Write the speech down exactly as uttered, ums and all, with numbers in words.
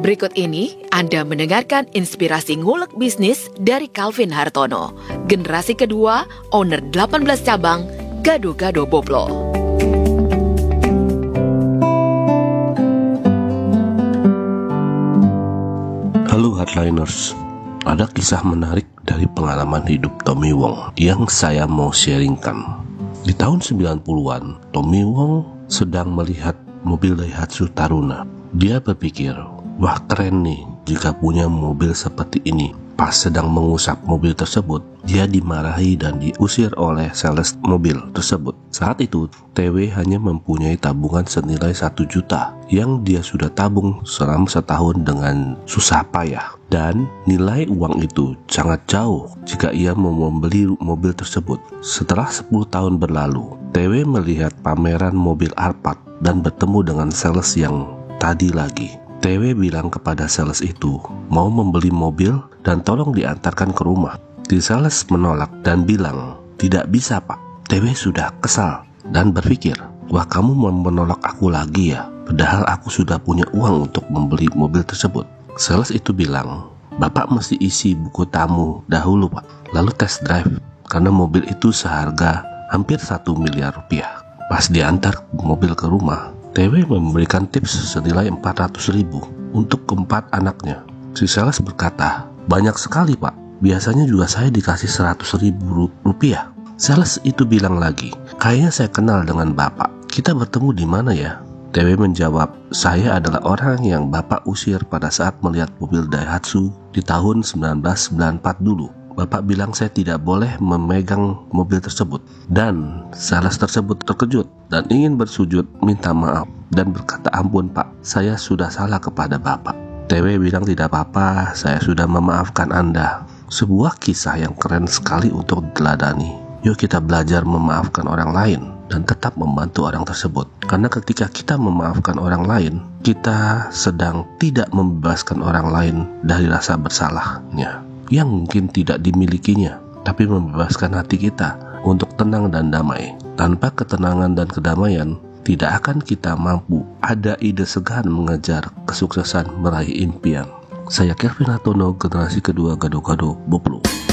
Berikut ini Anda mendengarkan inspirasi ngulek bisnis dari Calvin Hartono, generasi kedua, owner delapan belas cabang, Gado-Gado Boplo. Halo Hardliners, ada kisah menarik dari pengalaman hidup Tommy Wong yang saya mau sharingkan. Di tahun sembilan puluhan, Tommy Wong sedang melihat mobil Daihatsu Taruna. Dia berpikir, wah keren nih jika punya mobil seperti ini. Pas sedang mengusap mobil tersebut, dia dimarahi dan diusir oleh sales mobil tersebut. Saat itu, T W hanya mempunyai tabungan senilai satu juta yang dia sudah tabung selama setahun dengan susah payah. Dan nilai uang itu sangat jauh jika ia mau membeli mobil tersebut. Setelah sepuluh tahun berlalu, T W melihat pameran mobil Alphard dan bertemu dengan sales yang tadi lagi. T W bilang kepada sales itu mau membeli mobil dan tolong diantarkan ke rumah. Si sales menolak dan bilang, tidak bisa pak. T W sudah kesal dan berpikir, wah kamu mau menolak aku lagi ya, padahal aku sudah punya uang untuk membeli mobil tersebut. Sales itu bilang, bapak mesti isi buku tamu dahulu pak, lalu test drive, karena mobil itu seharga hampir satu miliar rupiah. Pas diantar mobil ke rumah, T W memberikan tips senilai empat ratus ribu untuk keempat anaknya. Si sales berkata, banyak sekali pak, biasanya juga saya dikasih seratus ribu rupiah. Sales itu bilang lagi, kayaknya saya kenal dengan bapak, kita bertemu di mana ya? T W menjawab, saya adalah orang yang bapak usir pada saat melihat mobil Daihatsu di tahun sembilan belas sembilan puluh empat dulu. Bapak bilang saya tidak boleh memegang mobil tersebut. Dan sales tersebut terkejut dan ingin bersujud minta maaf dan berkata, ampun pak, saya sudah salah kepada bapak. T W bilang tidak apa-apa, saya sudah memaafkan Anda. Sebuah kisah yang keren sekali untuk diteladani. Yuk kita belajar memaafkan orang lain dan tetap membantu orang tersebut. Karena ketika kita memaafkan orang lain, kita sedang tidak membebaskan orang lain dari rasa bersalahnya yang mungkin tidak dimilikinya, tapi membebaskan hati kita untuk tenang dan damai. Tanpa ketenangan dan kedamaian, tidak akan kita mampu ada ide segan mengejar kesuksesan meraih impian. Saya Calvin Hartono, generasi kedua Gado-Gado Boplo.